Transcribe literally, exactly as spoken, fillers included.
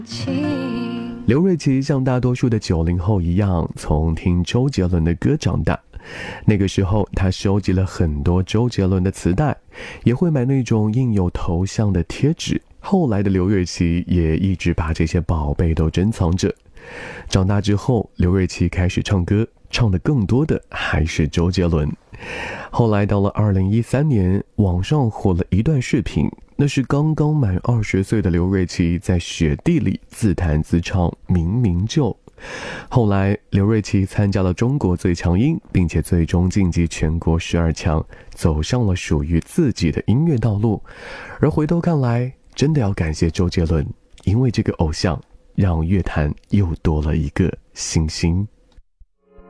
刘瑞琦像大多数的九零后一样，从听周杰伦的歌长大。那个时候他收集了很多周杰伦的磁带，也会买那种印有头像的贴纸。后来的刘瑞琦也一直把这些宝贝都珍藏着。长大之后，刘瑞琦开始唱歌，唱的更多的还是周杰伦。后来到了二零一三年，网上火了一段视频，那是刚刚满二十岁的刘瑞琦在雪地里自弹自唱《明明就》。后来刘瑞琦参加了中国最强音，并且最终晋级全国十二强，走上了属于自己的音乐道路。而回头看来，真的要感谢周杰伦，因为这个偶像让乐坛又多了一个新星。